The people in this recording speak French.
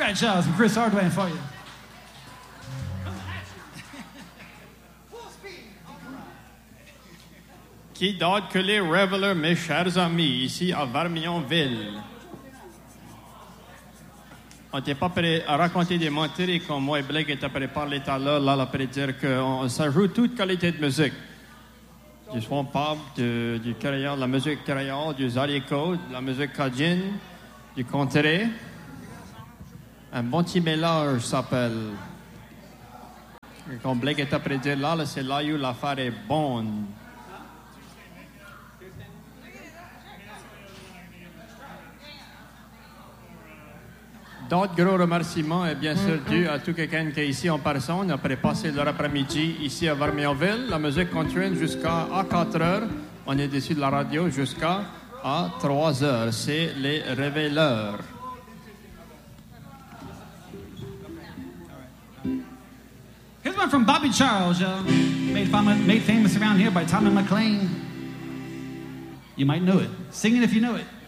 right, Charles, and Chris Hardway for you. Qui d'autre que les Revelers, mes chers amis, ici à Vermionville? On n'était pas prêt à raconter des menteries comme moi et Blake étaient prêts à parler tout à l'heure, là, après dire que ça joue toute qualité de musique. Du swamp pop, du créole, de la musique créole, du zarico, de la musique cajun, du contré. Un bon petit mélange s'appelle. Et comme Blake est après dire là, c'est là où l'affaire est bonne. D'autres gros remerciements est bien sûr dû à tout quelqu'un qui est ici en personne après passer leur après-midi ici à Vermionville. La musique continue jusqu'à 4 heures. On est dessus de la radio jusqu'à 3 heures. C'est les révéleurs. Here's one from Bobby Charles, y'all. Made famous around here by Tommy McLean. You might know it. Sing it if you know it.